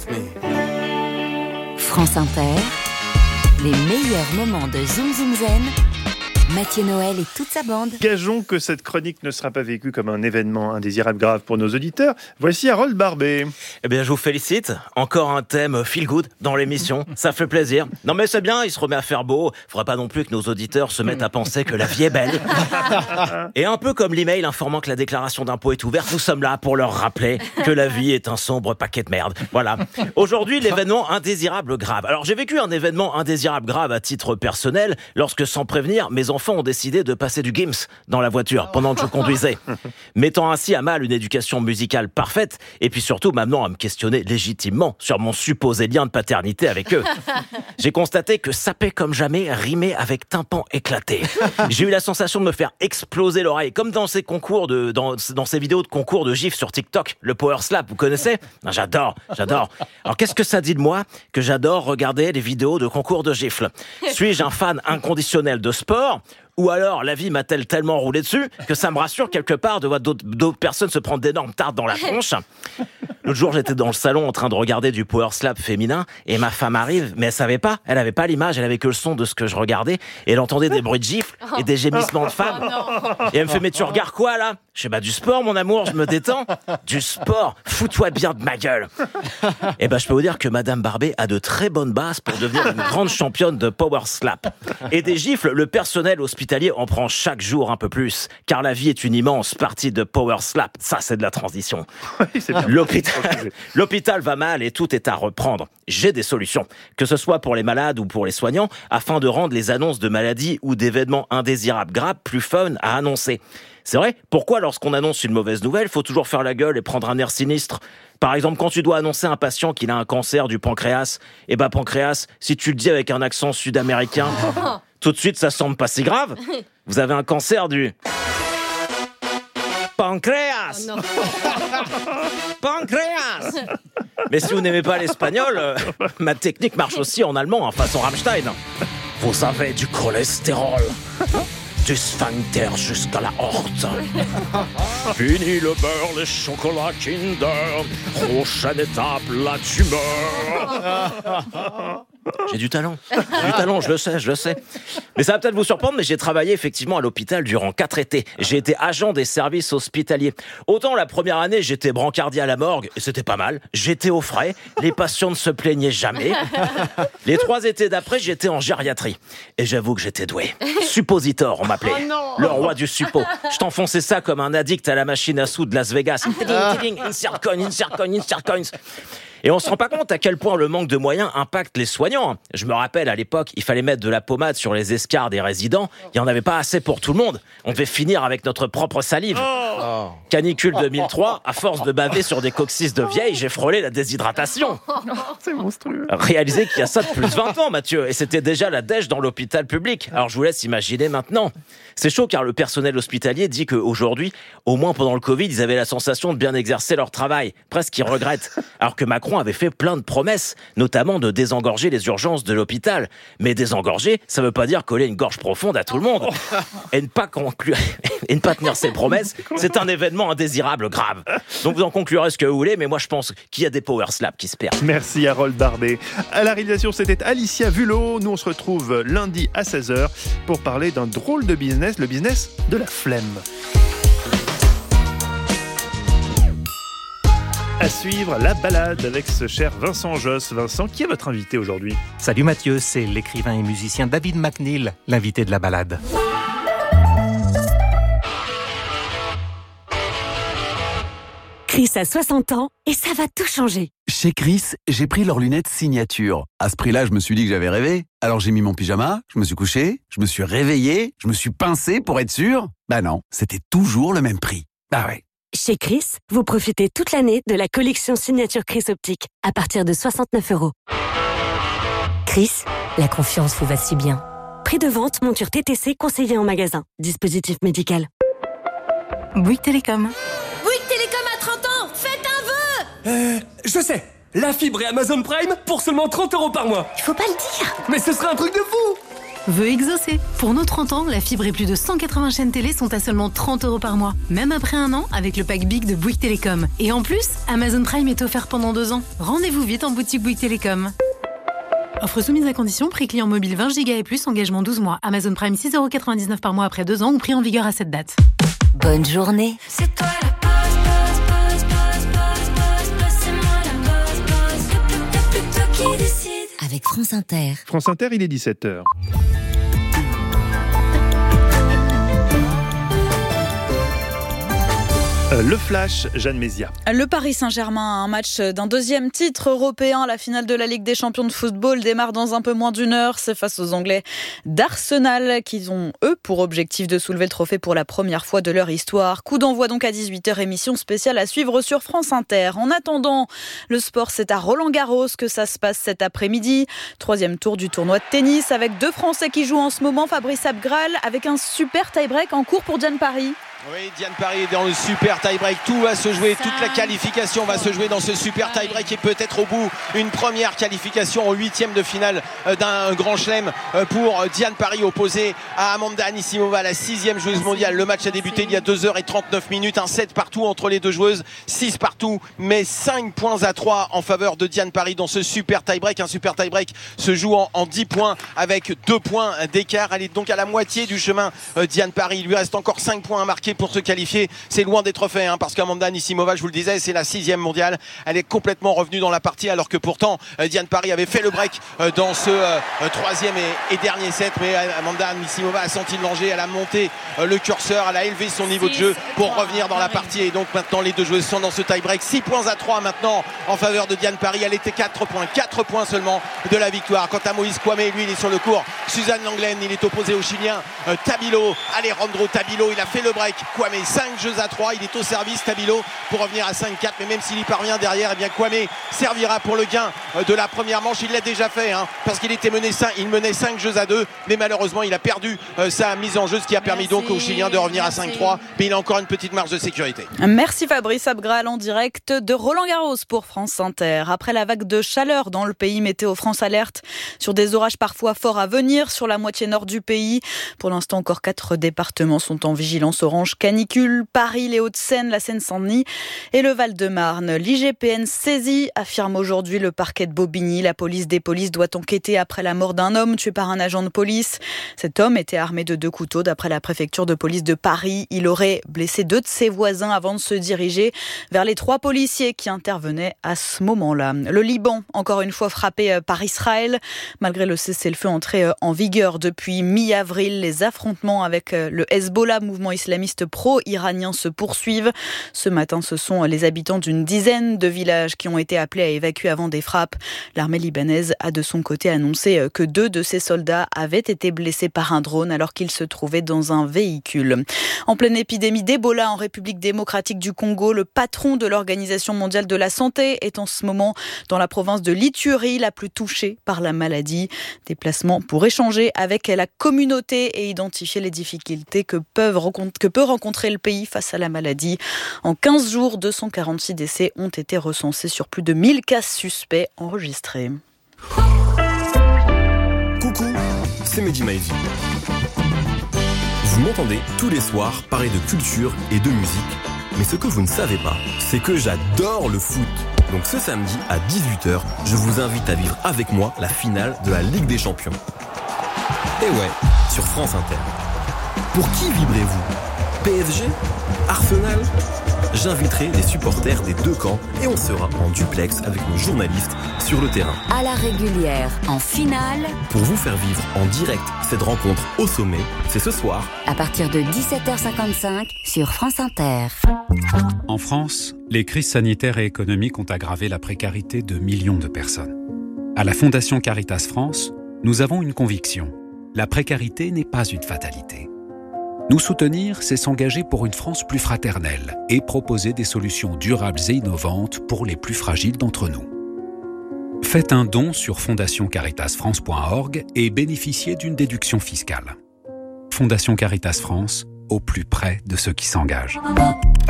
France Inter, les meilleurs moments de Zoom Zoom Zen. Mathieu Noël et toute sa bande. Gageons que cette chronique ne sera pas vécue comme un événement indésirable grave pour nos auditeurs. Voici Harold Barbet. Eh bien, je vous félicite. Encore un thème feel good dans l'émission. Ça fait plaisir. Non, mais c'est bien, il se remet à faire beau. Faudrait pas non plus que nos auditeurs se mettent à penser que la vie est belle. Et un peu comme l'email informant que la déclaration d'impôt est ouverte, nous sommes là pour leur rappeler que la vie est un sombre paquet de merde. Voilà. Aujourd'hui, l'événement indésirable grave. Alors, j'ai vécu un événement indésirable grave à titre personnel lorsque, sans prévenir, mes enfants ont décidé de passer du Gims dans la voiture pendant que je conduisais, mettant ainsi à mal une éducation musicale parfaite et puis surtout m'amenant à me questionner légitimement sur mon supposé lien de paternité avec eux. J'ai constaté que saper comme jamais rimait avec tympan éclaté. J'ai eu la sensation de me faire exploser l'oreille, comme dans ces concours dans ces vidéos de concours de gifs sur TikTok, le Power Slap, vous connaissez ? Non, j'adore. Alors qu'est-ce que ça dit de moi que j'adore regarder les vidéos de concours de gifles ? Suis-je un fan inconditionnel de sport ? Ou alors, la vie m'a-t-elle tellement roulé dessus que ça me rassure quelque part de voir d'autres personnes se prendre d'énormes tartes dans la tronche. L'autre jour, j'étais dans le salon en train de regarder du power slap féminin et ma femme arrive, mais elle avait pas l'image, elle avait que le son de ce que je regardais et elle entendait des bruits de gifles et des gémissements de femmes. Et elle me fait, mais tu regardes quoi là ? Je dis, du sport mon amour, je me détends. Du sport, fous-toi bien de ma gueule. Et je peux vous dire que Madame Barbet a de très bonnes bases pour devenir une grande championne de power slap. Et des gifles, le personnel hospitalier en prend chaque jour un peu plus, car la vie est une immense partie de power slap. Ça, c'est de la transition. Oui, c'est bien. L'hôpital va mal et tout est à reprendre. J'ai des solutions, que ce soit pour les malades ou pour les soignants, afin de rendre les annonces de maladies ou d'événements indésirables graves plus fun à annoncer. C'est vrai, pourquoi lorsqu'on annonce une mauvaise nouvelle, faut toujours faire la gueule et prendre un air sinistre ? Par exemple, quand tu dois annoncer à un patient qu'il a un cancer du pancréas, pancréas, si tu le dis avec un accent sud-américain, tout de suite ça semble pas si grave. Vous avez un cancer du pancréas. Oh pancréas. Mais si vous n'aimez pas l'espagnol, ma technique marche aussi en allemand, façon Rammstein. Vous avez du cholestérol. Du sphincter jusqu'à la horte. Fini le beurre, les chocolats Kinder. Prochaine étape, la tumeur. J'ai du talent, je le sais. Mais ça va peut-être vous surprendre, mais j'ai travaillé effectivement à l'hôpital durant 4 étés. J'ai été agent des services hospitaliers. Autant la première année, j'étais brancardier à la morgue, et c'était pas mal. J'étais au frais, les patients ne se plaignaient jamais. Les 3 étés d'après, j'étais en gériatrie. Et j'avoue que j'étais doué. Suppositor, on m'appelait. Le roi du suppo. Je t'enfonçais ça comme un addict à la machine à sous de Las Vegas. Insert coins. Et on se rend pas compte à quel point le manque de moyens impacte les soignants. Je me rappelle, à l'époque, il fallait mettre de la pommade sur les escarres des résidents. Il n'y en avait pas assez pour tout le monde. On devait finir avec notre propre salive. Canicule 2003, à force de baver sur des coccyx de vieilles, j'ai frôlé la déshydratation. C'est monstrueux. Réalisez qu'il y a ça de plus de 20 ans, Mathieu. Et c'était déjà la dèche dans l'hôpital public. Alors je vous laisse imaginer maintenant. C'est chaud car le personnel hospitalier dit qu'aujourd'hui, au moins pendant le Covid, ils avaient la sensation de bien exercer leur travail. Presque qu'ils regrettent. Alors que Macron avait fait plein de promesses, notamment de désengorger les urgences de l'hôpital. Mais désengorger, ça veut pas dire coller une gorge profonde à tout le monde. Et ne pas tenir ses promesses, c'est un événement indésirable grave. Donc vous en conclurez ce que vous voulez, mais moi je pense qu'il y a des power slaps qui se perdent. Merci Harold Barbet. À la réalisation, c'était Alicia Vulot. Nous on se retrouve lundi à 16h pour parler d'un drôle de business, le business de la flemme. À suivre, la balade avec ce cher Vincent Josse. Vincent, qui est votre invité aujourd'hui ? Salut Mathieu, c'est l'écrivain et musicien David McNeil, l'invité de la balade. Chris a 60 ans et ça va tout changer. Chez Chris, j'ai pris leurs lunettes signature. À ce prix-là, je me suis dit que j'avais rêvé. Alors j'ai mis mon pyjama, je me suis couché, je me suis réveillé, je me suis pincé pour être sûr. Bah non, c'était toujours le même prix. Bah ouais. Chez Chris, vous profitez toute l'année de la collection signature Chris Optique à partir de 69 €. Chris, la confiance vous va si bien. Prix de vente, monture TTC conseillée en magasin. Dispositif médical. Bouygues Télécom. Bouygues Télécom à 30 ans, faites un vœu. Je sais, la fibre et Amazon Prime pour seulement 30 € par mois. Il faut pas le dire. Mais ce serait un truc de fou. veut exaucer. Pour nos 30 ans, la fibre et plus de 180 chaînes télé sont à seulement 30 € par mois. Même après 1 an, avec le pack Big de Bouygues Télécom. Et en plus, Amazon Prime est offert pendant 2 ans. Rendez-vous vite en boutique Bouygues Télécom. Offre soumise à condition, prix client mobile 20 Go et plus, engagement 12 mois. Amazon Prime 6,99 € par mois après 2 ans ou prix en vigueur à cette date. Bonne journée. C'est toi la boss, c'est moi la boss, y'a plus toi qui décide. Avec France Inter. France Inter, il est 17h. Le Flash, Jeanne Mézia. Le Paris Saint-Germain a un match d'un 2e titre européen. La finale de la Ligue des Champions de football démarre dans un peu moins d'1 heure. C'est face aux Anglais d'Arsenal qui ont, eux, pour objectif de soulever le trophée pour la première fois de leur histoire. Coup d'envoi donc à 18h, émission spéciale à suivre sur France Inter. En attendant, le sport, c'est à Roland-Garros que ça se passe cet après-midi. 3e tour du tournoi de tennis avec 2 Français qui jouent en ce moment. Fabrice Abgral avec un super tie-break en cours pour Diane Parry. Oui, Diane Parry est dans le super tie-break. Tout va se jouer, toute la qualification va se jouer dans ce super tie-break et peut-être au bout une première qualification au 8e de finale d'un grand chelem pour Diane Parry opposée à Amanda Anisimova, la 6e joueuse mondiale. Le match a débuté il y a 2h39, un 7 partout entre les deux joueuses, 6 partout, mais 5-3 en faveur de Diane Parry dans ce super tie-break. Un super tie-break se joue en 10 points avec 2 points d'écart. Elle est donc à la moitié du chemin, Diane Parry. Il lui reste encore 5 points à marquer pour se qualifier. C'est loin d'être fait parce qu'Amanda Anisimova, je vous le disais, c'est la 6e mondiale. Elle est complètement revenue dans la partie alors que pourtant Diane Parry avait fait le break dans ce 3e et dernier set, mais Amanda Anisimova a senti le danger, elle a monté le curseur, elle a élevé son niveau de jeu pour revenir dans la partie et donc maintenant les deux joueuses sont dans ce tie-break. 6-3 maintenant en faveur de Diane Parry. Elle était 4 points seulement de la victoire. Quant à Moïse Kwame, lui il est sur le court. Suzanne Langlaine, il est opposé au Chilien Tabilo, Alejandro Tabilo. Il a fait le break. Kwame, 5-3, il est au service Tabilo pour revenir à 5-4, mais même s'il y parvient derrière, eh bien Kwame servira pour le gain de la première manche. Il l'a déjà fait parce qu'il était menait 5-2, mais malheureusement il a perdu sa mise en jeu, ce qui a permis donc aux Chiliens de revenir à 5-3, mais il a encore une petite marge de sécurité. Merci Fabrice Abgral en direct de Roland-Garros pour France Inter. Après la vague de chaleur dans le pays, Météo France alerte sur des orages parfois forts à venir sur la moitié nord du pays. Pour l'instant, encore 4 départements sont en vigilance orange canicule, Paris, les Hauts-de-Seine, la Seine-Saint-Denis et le Val-de-Marne. L'IGPN saisit, affirme aujourd'hui le parquet de Bobigny. La police des polices doit enquêter après la mort d'un homme tué par un agent de police. Cet homme était armé de 2 couteaux d'après la préfecture de police de Paris. Il aurait blessé 2 de ses voisins avant de se diriger vers les 3 policiers qui intervenaient à ce moment-là. Le Liban, encore une fois frappé par Israël. Malgré le cessez-le-feu entré en vigueur depuis mi-avril, les affrontements avec le Hezbollah, mouvement islamiste pro-iranien, se poursuivent. Ce matin, ce sont les habitants d'une dizaine de villages qui ont été appelés à évacuer avant des frappes. L'armée libanaise a de son côté annoncé que 2 de ses soldats avaient été blessés par un drone alors qu'ils se trouvaient dans un véhicule. En pleine épidémie d'Ebola en République démocratique du Congo, le patron de l'Organisation mondiale de la santé est en ce moment dans la province de l'Ituri, la plus touchée par la maladie. Déplacement pour échanger avec la communauté et identifier les difficultés que peut rencontrer le pays face à la maladie. En 15 jours, 246 décès ont été recensés sur plus de 1000 cas suspects enregistrés. Coucou, c'est Mehdi Maizy. Vous m'entendez tous les soirs parler de culture et de musique. Mais ce que vous ne savez pas, c'est que j'adore le foot. Donc ce samedi à 18h, je vous invite à vivre avec moi la finale de la Ligue des Champions. Et ouais, sur France Inter. Pour qui vibrez-vous ? PSG ? Arsenal ? J'inviterai les supporters des 2 camps et on sera en duplex avec nos journalistes sur le terrain. À la régulière, en finale. Pour vous faire vivre en direct cette rencontre au sommet, c'est ce soir. À partir de 17h55 sur France Inter. En France, les crises sanitaires et économiques ont aggravé la précarité de millions de personnes. À la Fondation Caritas France, nous avons une conviction. La précarité n'est pas une fatalité. Nous soutenir, c'est s'engager pour une France plus fraternelle et proposer des solutions durables et innovantes pour les plus fragiles d'entre nous. Faites un don sur fondationcaritasfrance.org et bénéficiez d'une déduction fiscale. Fondation Caritas France, au plus près de ceux qui s'engagent.